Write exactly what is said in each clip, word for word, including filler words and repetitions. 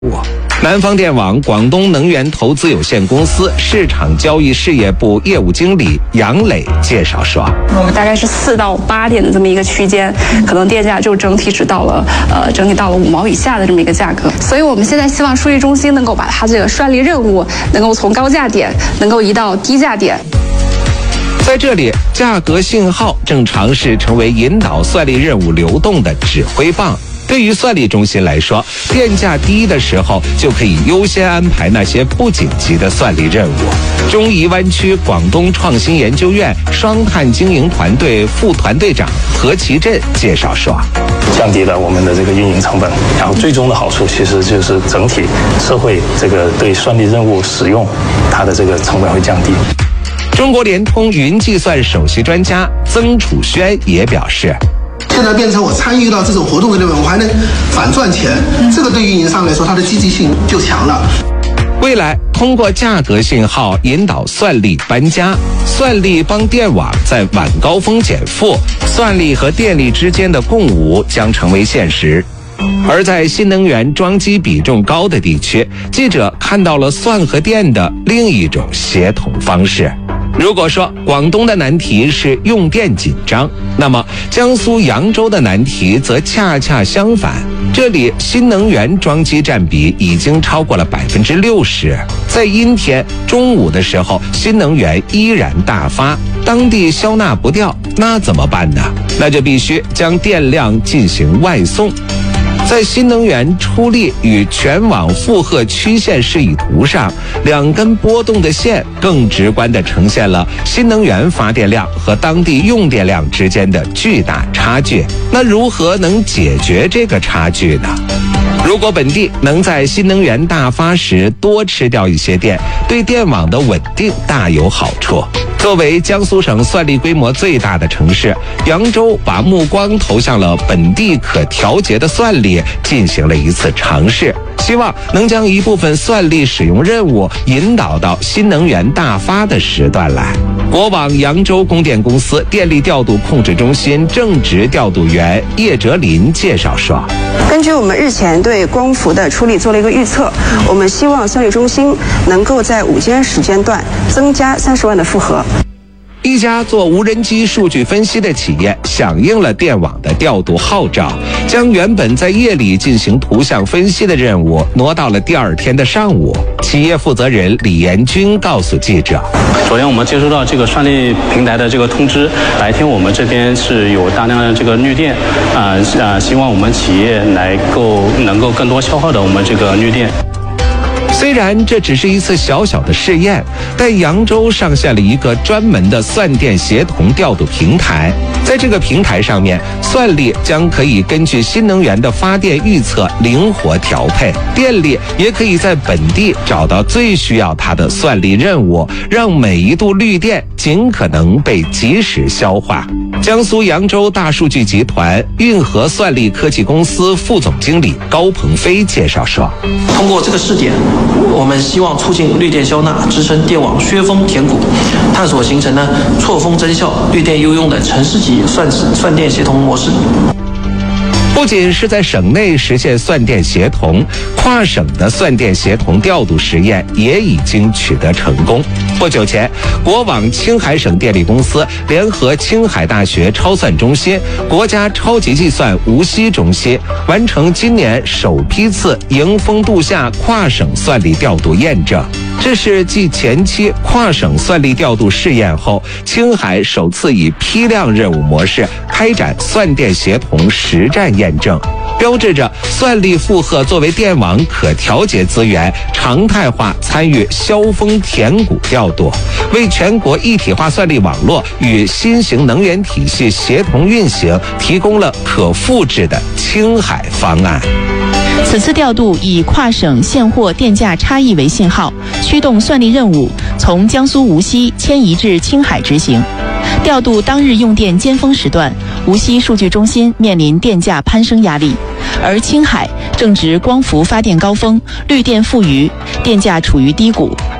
南方电网广东能源投资有限公司市场交易事业部业务经理杨磊介绍说， 我们大概是四到八点的这么一个区间，可能电价就整体只到了呃整体到了五毛以下的这么一个价格，所以我们现在希望数据中心能够把它这个算力任务能够从高价点能够移到低价点。 在这里，价格信号正尝试成为引导算力任务流动的指挥棒。对于算力中心来说，电价低的时候就可以优先安排那些不紧急的算力任务。中宜湾区广东创新研究院双碳经营团队副团队长何其振介绍说， 降低了我们的这个运营成本，然后最终的好处其实就是整体社会这个对算力任务使用它的这个成本会降低。 中国联通云计算首席专家曾楚轩也表示， 现在变成我参与到这种活动的里面，我还能反赚钱，这个对运营商来说，它的积极性就强了。 未来通过价格信号引导算力搬家，算力帮电网在晚高峰减负，算力和电力之间的共舞将成为现实。而在新能源装机比重高的地区，记者看到了算和电的另一种协同方式。如果说广东的难题是用电紧张，那么江苏扬州的难题则恰恰相反。这里新能源装机占比已经超过了百分之六十。在阴天中午的时候，新能源依然大发，当地消纳不掉，那怎么办呢？那就必须将电量进行外送。在新能源出力与全网负荷曲线示意图上，两根波动的线更直观地呈现了新能源发电量和当地用电量之间的巨大差距。那如何能解决这个差距呢？如果本地能在新能源大发时多吃掉一些电，对电网的稳定大有好处。作为江苏省算力规模最大的城市，扬州把目光投向了本地可调节的算力，进行了一次尝试，希望能将一部分算力使用任务引导到新能源大发的时段来。国网扬州供电公司电力调度控制中心正值调度员叶哲林介绍说， 根据我们日前对光伏的出力做了一个预测，我们希望算力中心能够在午间时间段增加三十万的负荷。 一家做无人机数据分析的企业响应了电网的调度号召，将原本在夜里进行图像分析的任务挪到了第二天的上午。企业负责人李延军告诉记者， 昨天我们接收到这个算力平台的这个通知，白天我们这边是有大量的这个绿电，啊、呃、啊，希望我们企业来够能够更多消耗的我们这个绿电。 虽然这只是一次小小的试验，但扬州上线了一个专门的算电协同调度平台。在这个平台上面，算力将可以根据新能源的发电预测灵活调配，电力也可以在本地找到最需要它的算力任务，让每一度绿电尽可能被及时消化。江苏扬州大数据集团运河算力科技公司副总经理高鹏飞介绍说， 通过这个试点，我们希望促进绿电消纳，支撑电网削峰填谷，探索形成呢错峰增效、绿电优用的城市级算算电协同模式。 不仅是在省内实现算电协同，跨省的算电协同调度实验也已经取得成功。不久前，国网青海省电力公司联合青海大学超算中心、国家超级计算无锡中心，完成今年首批次迎峰度夏跨省算力调度验证。这是继前期跨省算力调度试验后，青海首次以批量任务模式开展算电协同实战验证，标志着算力负荷作为电网可调节资源常态化参与消峰填谷调度，为全国一体化算力网络与新型能源体系协同运行提供了可复制的青海方案。 此次调度以跨省现货电价差异为信号，驱动算力任务从江苏无锡迁移至青海执行。调度当日用电尖峰时段，无锡数据中心面临电价攀升压力，而青海正值光伏发电高峰，绿电富余，电价处于低谷。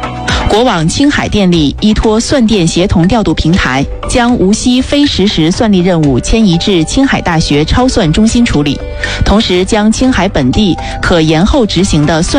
国网青海电力依托算电协同调度平台，将无锡非实时算力任务迁移至青海大学超算中心处理，同时将青海本地可延后执行的算